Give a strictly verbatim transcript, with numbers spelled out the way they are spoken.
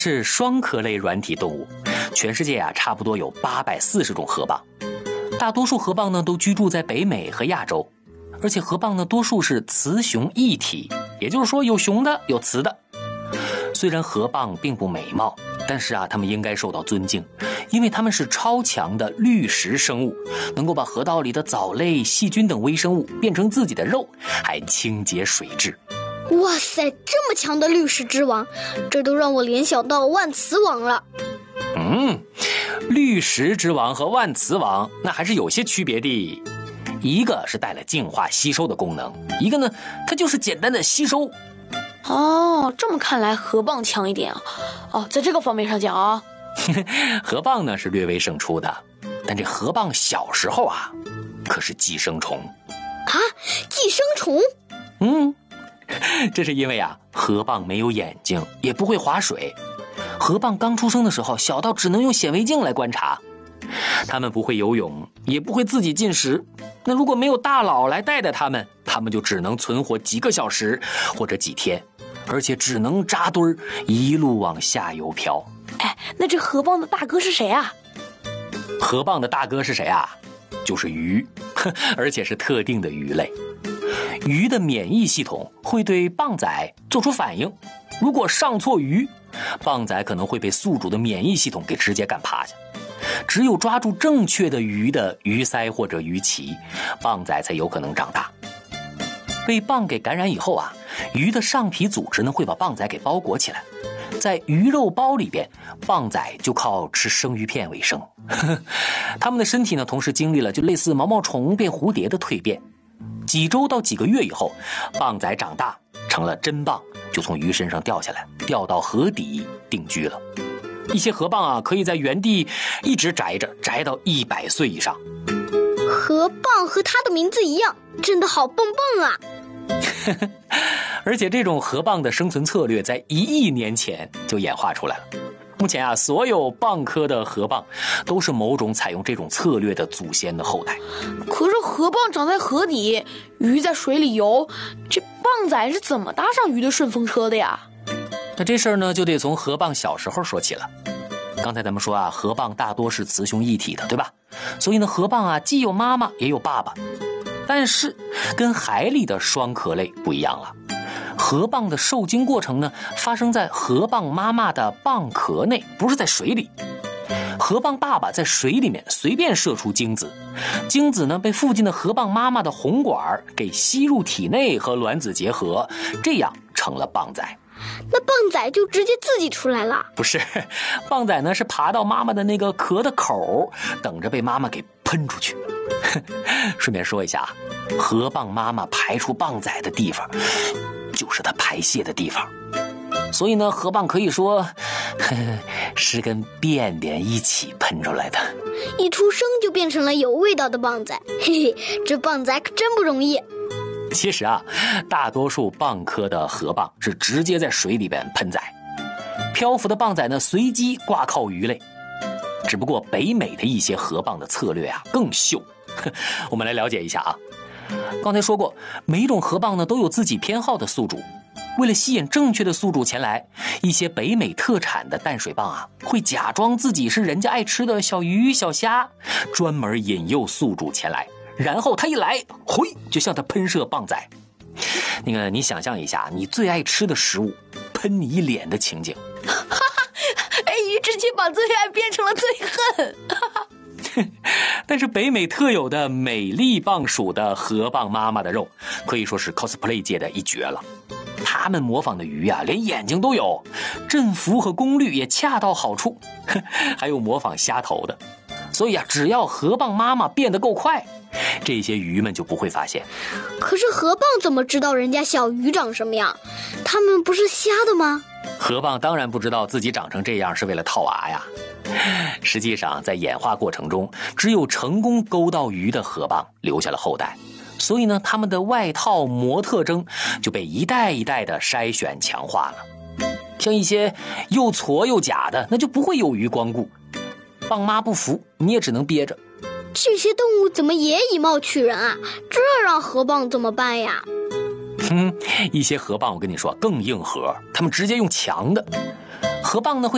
是双壳类软体动物，全世界啊差不多有八百四十种河蚌，大多数河蚌呢都居住在北美和亚洲，而且河蚌呢多数是雌雄异体，也就是说有雄的有雌的。虽然河蚌并不美貌，但是啊它们应该受到尊敬，因为它们是超强的滤食生物，能够把河道里的藻类、细菌等微生物变成自己的肉，还清洁水质。 哇塞，这么强的滤食之王，这都让我联想到万磁王了。 嗯，滤食之王和万磁王那还是有些区别的，一个是带了净化吸收的功能，一个呢它就是简单的吸收。 哦，这么看来河蚌强一点啊。哦，在这个方面上讲啊， 河蚌呢是略微胜出的，但这河蚌小时候啊可是寄生虫啊，寄生虫。 嗯，这是因为啊河蚌没有眼睛，也不会划水。河蚌刚出生的时候小到只能用显微镜来观察，它们不会游泳，也不会自己进食。那如果没有大佬来带带它们，它们就只能存活几个小时或者几天，而且只能扎堆儿一路往下游漂。 哎，那这河蚌的大哥是谁啊？ 河蚌的大哥是谁啊？就是鱼，而且是特定的鱼类。鱼的免疫系统会对蚌仔做出反应，如果上错鱼，蚌仔可能会被宿主的免疫系统给直接干趴下。只有抓住正确的鱼的鱼鳃或者鱼鳍，蚌仔才有可能长大。被蚌给感染以后啊，鱼的上皮组织呢会把蚌仔给包裹起来，在鱼肉包里边，蚌仔就靠吃生鱼片为生。它们的身体呢同时经历了就类似毛毛虫变蝴蝶的蜕变，几周到几个月以后，蚌仔长大成了真蚌，就从鱼身上掉下来，掉到河底定居了。一些河蚌啊可以在原地一直宅着，宅到一百岁以上。 河蚌和它的名字一样，真的好棒棒啊。 而且这种河蚌的生存策略在一亿年前就演化出来了。目前啊，所有蚌科的河蚌都是某种采用这种策略的祖先的后代。 可是河蚌长在河底，鱼在水里游，这蚌仔是怎么搭上鱼的顺风车的呀？ 那这事儿呢，就得从河蚌小时候说起了。刚才咱们说啊，河蚌大多是雌雄一体的，对吧？所以呢，河蚌啊既有妈妈也有爸爸。但是跟海里的双壳类不一样了，河蚌的受精过程呢发生在河蚌妈妈的蚌壳内，不是在水里。河蚌爸爸在水里面随便射出精子，精子呢被附近的河蚌妈妈的红管给吸入体内和卵子结合，这样成了蚌仔。 那蚌仔就直接自己出来了？ 不是，蚌仔呢是爬到妈妈的那个壳的口，等着被妈妈给喷出去。顺便说一下，河蚌妈妈排出蚌仔的地方就是它排泄的地方，所以呢河蚌可以说呵呵是跟便便一起喷出来的。 一出生就变成了有味道的蚌仔，嘿嘿，这蚌仔可真不容易。 其实啊，大多数蚌科的河蚌是直接在水里边喷仔，漂浮的蚌仔呢随机挂靠鱼类。只不过北美的一些河蚌的策略啊更秀，我们来了解一下啊。刚才说过，每种河蚌呢都有自己偏好的宿主，为了吸引正确的宿主前来，一些北美特产的淡水蚌啊会假装自己是人家爱吃的小鱼小虾，专门引诱宿主前来，然后他一来，嘿，就向他喷射蚌仔。那个你想象一下，你最爱吃的食物喷你一脸的情景。 哎，鱼直接把最爱变成了最恨。 但是北美特有的美丽蚌属的河蚌妈妈的肉可以说是 cosplay 界的一绝了。他们模仿的鱼啊连眼睛都有，振幅和功率也恰到好处，还有模仿虾头的。所以啊，只要河蚌妈妈变得够快，这些鱼们就不会发现。 可是河蚌怎么知道人家小鱼长什么样？他们不是瞎的吗？ 河蚌当然不知道自己长成这样是为了套娃呀。实际上在演化过程中，只有成功勾到鱼的河蚌留下了后代，所以呢，它们的外套膜特征就被一代一代的筛选强化了。像一些又矬又假的，那就不会有鱼光顾。蚌妈不服，你也只能憋着。 这些动物怎么也以貌取人啊？这让河蚌怎么办呀？ 嗯，一些河蚌我跟你说更硬核，他们直接用强的。河蚌呢会